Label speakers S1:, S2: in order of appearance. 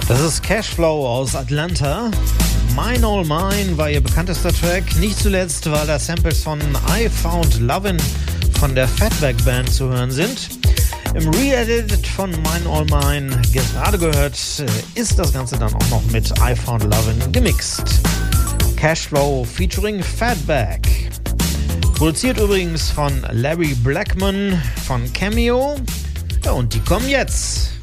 S1: Das ist Cashflow aus Atlanta. Mine All Mine war ihr bekanntester Track. Nicht zuletzt, weil da Samples von I Found Lovin' von der Fatback Band zu hören sind. Im Re-Edit von Mine All Mine gerade gehört, ist das Ganze dann auch noch mit I Found Lovin' gemixt. Cashflow featuring Fatback. Produziert übrigens von Larry Blackmon von Cameo. Ja, und die kommen jetzt.